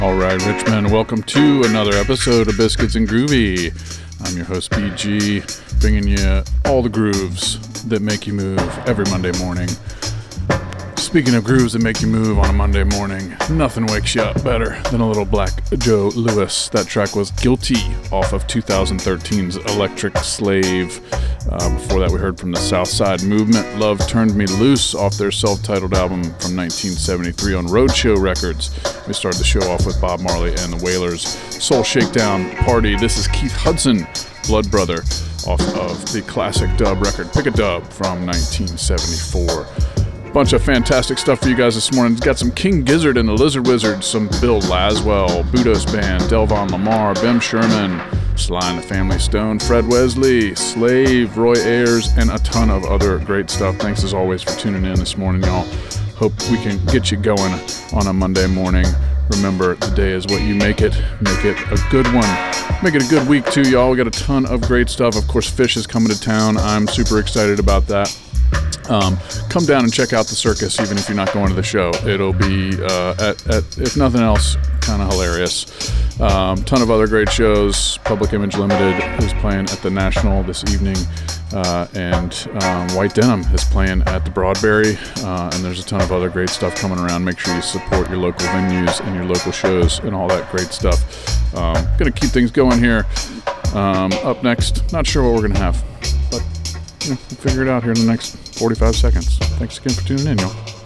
All right, Richmond, welcome to another episode of Biscuits and Groovy. I'm your host, BG, bringing you all the grooves that make you move every Monday morning. Speaking of grooves that make you move on a Monday morning, nothing wakes you up better than a little Black Joe Lewis. That track was Guilty off of 2013's Electric Slave. Before that, we heard from the Southside Movement, Love Turned Me Loose off their self-titled album from 1973 on Roadshow Records. We started the show off with Bob Marley and the Wailers. Soul Shakedown Party. This is Keith Hudson, Blood Brother, off of the classic dub record Pick a Dub from 1974. Bunch of fantastic stuff for you guys this morning. It's got some King Gizzard and the Lizard Wizard, some Bill Laswell, Budos Band, Delvon Lamar, Bem Sherman, Sly and the Family Stone, Fred Wesley, Slave, Roy Ayers, and a ton of other great stuff. Thanks as always for tuning in this morning, y'all. Hope we can get you going on a Monday morning. Remember, the day is what you make it. Make it a good one. Make it a good week too, y'all. We got a ton of great stuff. Of course, Fish is coming to town. I'm super excited about that. Come down and check out the circus, even if you're not going to the show. It'll be, if nothing else, kind of hilarious. Ton of other great shows. Public Image Limited is playing at the National this evening, and White Denim is playing at the Broadberry, and there's a ton of other great stuff coming around. Make sure you support your local venues and your local shows and all that great stuff. Gonna keep things going here. Up next, not sure what we're gonna have, but we'll figure it out here in the next 45 seconds. Thanks again for tuning in, y'all.